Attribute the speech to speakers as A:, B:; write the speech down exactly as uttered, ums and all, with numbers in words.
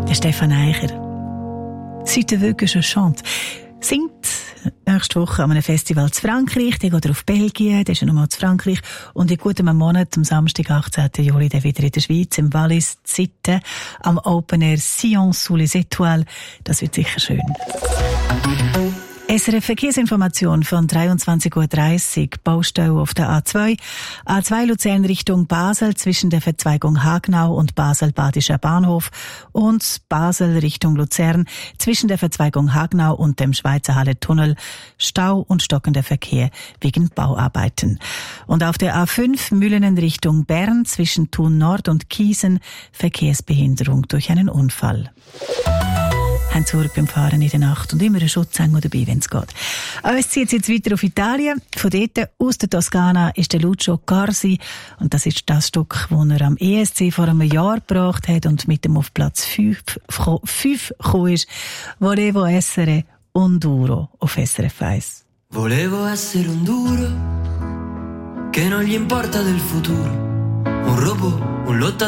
A: Der Stefan Eicher. «C'est wirklich je chante» singt nächste Woche an einem Festival zu Frankreich, dann geht er auf Belgien, dann ist er nochmal zu Frankreich und in gutem Monat, am Samstag, achtzehnten Juli, dann wieder in der Schweiz, im Wallis, Zitten, am Open Air Sion sous les Étoiles. Das wird sicher schön. S R F Verkehrsinformation von dreiundzwanzig Uhr dreißig. Baustau auf der A zwei. A zwei Luzern Richtung Basel zwischen der Verzweigung Hagnau und Basel-Badischer Bahnhof und Basel Richtung Luzern zwischen der Verzweigung Hagnau und dem Schweizer Halle-Tunnel. Stau und stockender Verkehr wegen Bauarbeiten. Und auf der A fünf Mühlenen Richtung Bern zwischen Thun Nord und Kiesen Verkehrsbehinderung durch einen Unfall. Haben zurück beim Fahren in der Nacht und immer einen Schutzengel dabei, wenn es geht. Uns zieht es jetzt weiter auf Italien. Von dort aus der Toskana ist der Lucio Corsi und das ist das Stück, das er am E S C vor einem Jahr gebracht hat und mit dem auf Platz fünf gekommen ist. Volevo essere un duro auf S R F eins.
B: Volevo essere un duro che non gli importa del futuro, un robot, un lottatore